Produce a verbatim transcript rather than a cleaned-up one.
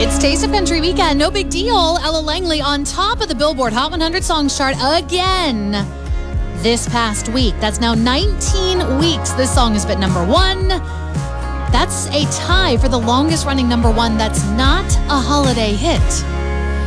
It's Taste of Country Weekend. No big deal. Ella Langley on top of the Billboard Hot one hundred Songs chart again this past week. That's now nineteen weeks this song has been number one. That's a tie for the longest running number one that's not a holiday hit.